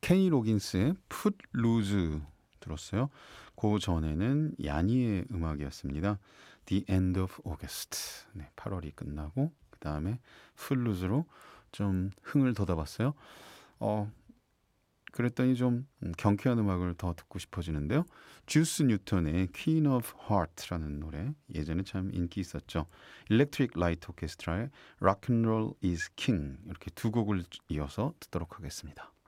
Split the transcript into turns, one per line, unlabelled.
케니 로긴스의 풋 루즈 들었어요. 그 전에는 야니의 음악이었습니다. The End of August. 네, 8월이 끝나고 그 다음에 풋 루즈로 좀 흥을 돋아봤어요. 그랬더니 좀 경쾌한 음악을 더 듣고 싶어지는데요. 주스 뉴턴의 Queen of Heart라는 노래 예전에 참 인기 있었죠. Electric Light Orchestra의 Rock and Roll is King 이렇게 두 곡을 이어서 듣도록 하겠습니다.